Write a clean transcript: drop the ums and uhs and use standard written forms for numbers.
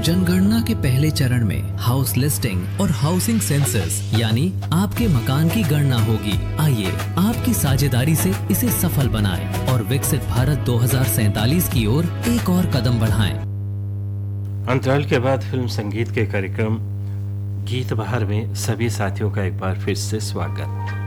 जनगणना के पहले चरण में हाउस लिस्टिंग और हाउसिंग सेंसस यानी आपके मकान की गणना होगी। आइए आपकी साझेदारी से इसे सफल बनाएं और विकसित भारत 2047 की ओर एक और कदम बढ़ाएं। अंतराल के बाद फिल्म संगीत के कार्यक्रम गीत बहार में सभी साथियों का एक बार फिर से स्वागत।